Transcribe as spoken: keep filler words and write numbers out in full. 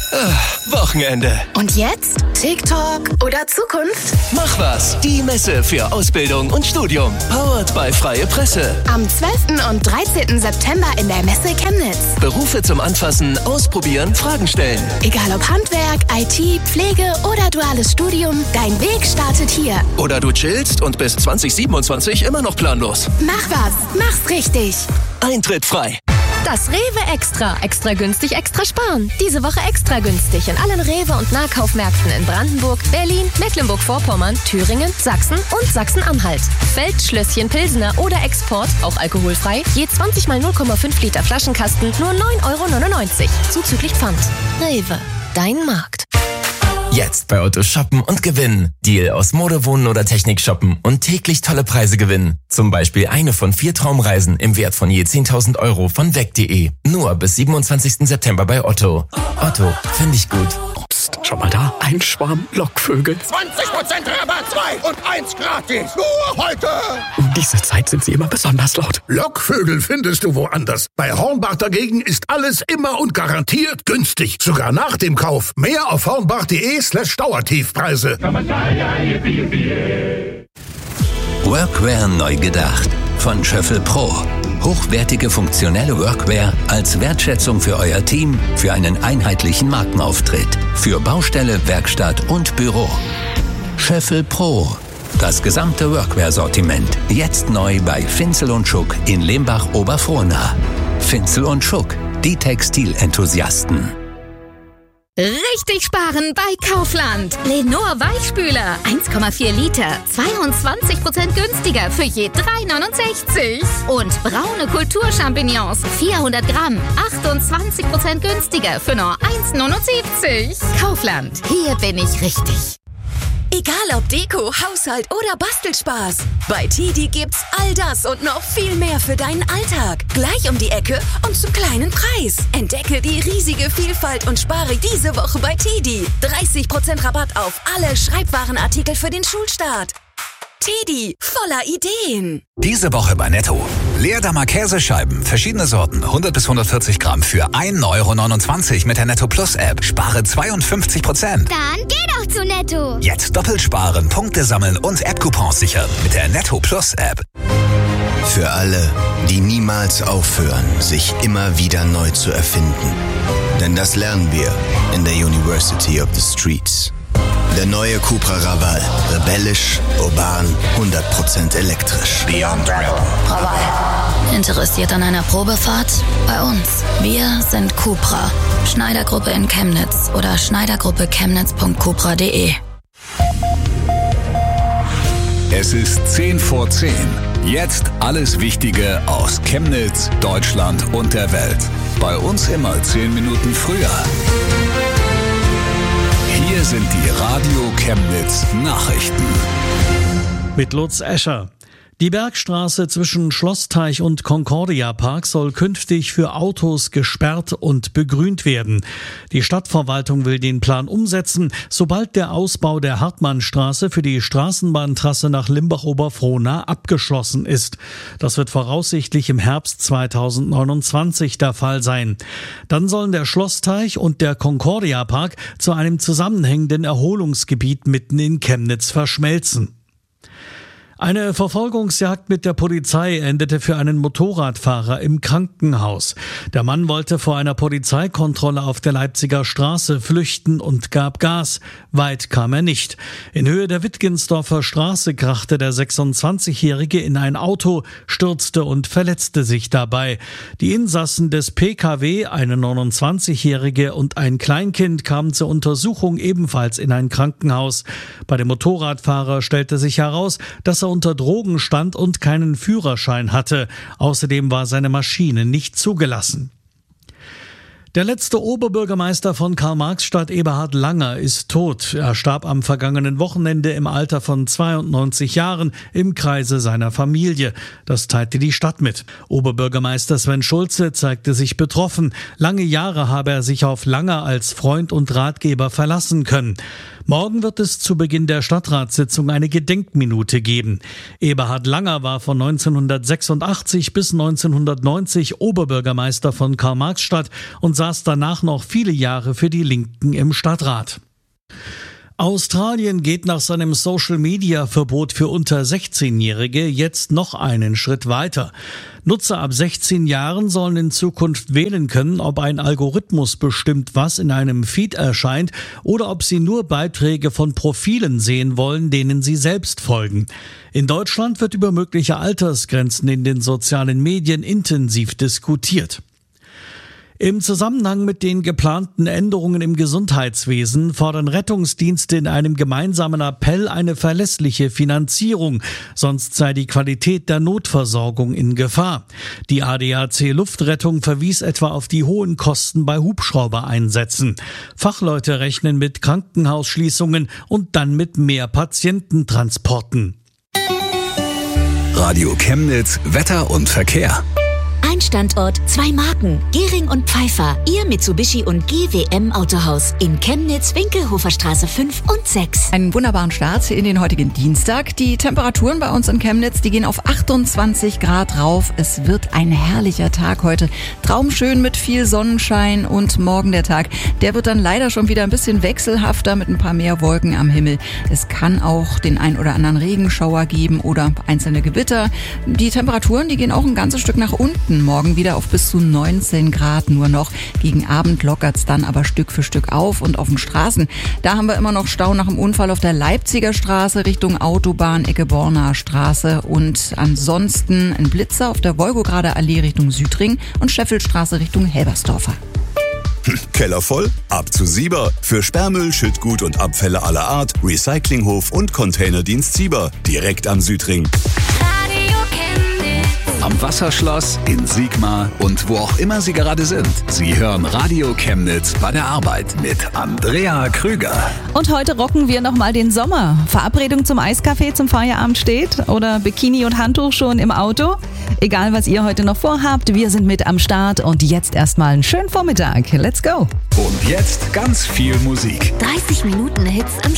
Wochenende. Und jetzt? TikTok oder Zukunft? Mach was. Die Messe für Ausbildung und Studium. Powered by Freie Presse. Am zwölften und dreizehnten September in der Messe Chemnitz. Berufe zum Anfassen, Ausprobieren, Fragen stellen. Egal ob Handwerk, I T, Pflege oder duales Studium, dein Weg startet hier. Oder du chillst und bis zwanzig siebenundzwanzig immer noch planlos. Mach was. Mach's richtig. Eintritt frei. Das Rewe Extra. Extra günstig, extra sparen. Diese Woche extra günstig in allen Rewe- und Nahkaufmärkten in Brandenburg, Berlin, Mecklenburg-Vorpommern, Thüringen, Sachsen und Sachsen-Anhalt. Feldschlösschen Pilsener oder Export, auch alkoholfrei, je zwanzig mal null Komma fünf Liter Flaschenkasten, nur neun Euro neunundneunzig. Zuzüglich Pfand. Rewe, dein Markt. Jetzt bei Otto shoppen und gewinnen. Deal aus Mode, Wohnen oder Technik shoppen und täglich tolle Preise gewinnen. Zum Beispiel eine von vier Traumreisen im Wert von je zehntausend Euro von weg punkt de. Nur bis siebenundzwanzigsten September bei Otto. Otto, finde ich gut. Psst, schau mal da, ein Schwarm Lockvögel. zwanzig Prozent Rabatt, zwei und eins gratis. Nur heute. Um diese Zeit sind sie immer besonders laut. Lockvögel findest du woanders. Bei Hornbach dagegen ist alles immer und garantiert günstig. Sogar nach dem Kauf. Mehr auf hornbach.de slash Dauertiefpreise. Workwear neu gedacht. Von Schöffel Pro. Hochwertige funktionelle Workwear als Wertschätzung für euer Team, für einen einheitlichen Markenauftritt. Für Baustelle, Werkstatt und Büro. Schöffel Pro. Das gesamte Workwear-Sortiment. Jetzt neu bei Finzel und Schuck in Lembach-Oberfrohna. Finzel und Schuck. Die Textilenthusiasten. Richtig sparen bei Kaufland. Lenor Weichspüler. eins Komma vier Liter. zweiundzwanzig Prozent günstiger für je drei neunundsechzig. Und braune Kulturchampignons. vierhundert Gramm. achtundzwanzig Prozent günstiger für nur eins neunundsiebzig. Kaufland. Hier bin ich richtig. Egal ob Deko, Haushalt oder Bastelspaß. Bei Tidi gibt's all das und noch viel mehr für deinen Alltag. Gleich um die Ecke und zum kleinen Preis. Entdecke die riesige Vielfalt und spare diese Woche bei Tidi. dreißig Prozent Rabatt auf alle Schreibwarenartikel für den Schulstart. Tidi, voller Ideen. Diese Woche bei Netto. Leerdammer Käsescheiben, verschiedene Sorten, hundert bis hundertvierzig Gramm für ein Euro neunundzwanzig mit der Netto Plus App. Spare zweiundfünfzig Prozent. Dann geh doch zu Netto. Jetzt doppelt sparen, Punkte sammeln und App-Coupons sichern mit der Netto Plus App. Für alle, die niemals aufhören, sich immer wieder neu zu erfinden. Denn das lernen wir in der University of the Streets. Der neue Cupra Raval. Rebellisch, urban, hundert Prozent elektrisch. Beyond Raval. Raval. Interessiert an einer Probefahrt? Bei uns. Wir sind Cupra. Schneidergruppe in Chemnitz oder schneidergruppe chemnitz punkt cupra punkt de. Es ist zehn vor zehn. Jetzt alles Wichtige aus Chemnitz, Deutschland und der Welt. Bei uns immer zehn Minuten früher. Hier sind die Radio Chemnitz Nachrichten. Mit Lutz Escher. Die Bergstraße zwischen Schlossteich und Concordia Park soll künftig für Autos gesperrt und begrünt werden. Die Stadtverwaltung will den Plan umsetzen, sobald der Ausbau der Hartmannstraße für die Straßenbahntrasse nach Limbach-Oberfrohna abgeschlossen ist. Das wird voraussichtlich im Herbst zweitausendneunundzwanzig der Fall sein. Dann sollen der Schlossteich und der Concordia Park zu einem zusammenhängenden Erholungsgebiet mitten in Chemnitz verschmelzen. Eine Verfolgungsjagd mit der Polizei endete für einen Motorradfahrer im Krankenhaus. Der Mann wollte vor einer Polizeikontrolle auf der Leipziger Straße flüchten und gab Gas. Weit kam er nicht. In Höhe der Wittgensdorfer Straße krachte der sechsundzwanzigjährige in ein Auto, stürzte und verletzte sich dabei. Die Insassen des P K W, eine neunundzwanzigjährige und ein Kleinkind, kamen zur Untersuchung ebenfalls in ein Krankenhaus. Bei dem Motorradfahrer stellte sich heraus, dass er unter Drogen stand und keinen Führerschein hatte. Außerdem war seine Maschine nicht zugelassen. Der letzte Oberbürgermeister von Karl-Marx-Stadt, Eberhard Langer, ist tot. Er starb am vergangenen Wochenende im Alter von zweiundneunzig Jahren im Kreise seiner Familie. Das teilte die Stadt mit. Oberbürgermeister Sven Schulze zeigte sich betroffen. Lange Jahre habe er sich auf Langer als Freund und Ratgeber verlassen können. Morgen wird es zu Beginn der Stadtratssitzung eine Gedenkminute geben. Eberhard Langer war von neunzehnhundertsechsundachtzig bis neunzehnhundertneunzig Oberbürgermeister von Karl-Marx-Stadt und saß danach noch viele Jahre für die Linken im Stadtrat. Australien geht nach seinem Social-Media-Verbot für unter sechzehnjährige jetzt noch einen Schritt weiter. Nutzer ab sechzehn Jahren sollen in Zukunft wählen können, ob ein Algorithmus bestimmt, was in einem Feed erscheint, oder ob sie nur Beiträge von Profilen sehen wollen, denen sie selbst folgen. In Deutschland wird über mögliche Altersgrenzen in den sozialen Medien intensiv diskutiert. Im Zusammenhang mit den geplanten Änderungen im Gesundheitswesen fordern Rettungsdienste in einem gemeinsamen Appell eine verlässliche Finanzierung, sonst sei die Qualität der Notversorgung in Gefahr. Die A D A C Luftrettung verwies etwa auf die hohen Kosten bei Hubschraubereinsätzen. Fachleute rechnen mit Krankenhausschließungen und dann mit mehr Patiententransporten. Radio Chemnitz, Wetter und Verkehr. Ein Standort, zwei Marken. Gehring und Pfeiffer. Ihr Mitsubishi und G W M Autohaus. In Chemnitz, Winkelhoferstraße fünf und sechs. Einen wunderbaren Start in den heutigen Dienstag. Die Temperaturen bei uns in Chemnitz, die gehen auf achtundzwanzig Grad rauf. Es wird ein herrlicher Tag heute. Traumschön mit viel Sonnenschein und morgen der Tag. Der wird dann leider schon wieder ein bisschen wechselhafter mit ein paar mehr Wolken am Himmel. Es kann auch den ein oder anderen Regenschauer geben oder einzelne Gewitter. Die Temperaturen, die gehen auch ein ganzes Stück nach unten. Morgen wieder auf bis zu neunzehn Grad nur noch. Gegen Abend lockert's dann aber Stück für Stück auf. Und auf den Straßen, da haben wir immer noch Stau nach dem Unfall auf der Leipziger Straße Richtung Autobahn, Ecke Bornaer Straße. Und ansonsten ein Blitzer auf der Wolgograder Allee Richtung Südring und Scheffelstraße Richtung Helbersdorfer. Keller voll? Ab zu Sieber. Für Sperrmüll, Schüttgut und Abfälle aller Art, Recyclinghof und Containerdienst Sieber. Direkt am Südring. Am Wasserschloss, in Sigma und wo auch immer Sie gerade sind. Sie hören Radio Chemnitz bei der Arbeit mit Andrea Krüger. Und heute rocken wir nochmal den Sommer. Verabredung zum Eiskaffee zum Feierabend steht oder Bikini und Handtuch schon im Auto? Egal, was ihr heute noch vorhabt, wir sind mit am Start und jetzt erstmal einen schönen Vormittag. Let's go! Und jetzt ganz viel Musik. dreißig Minuten Hits am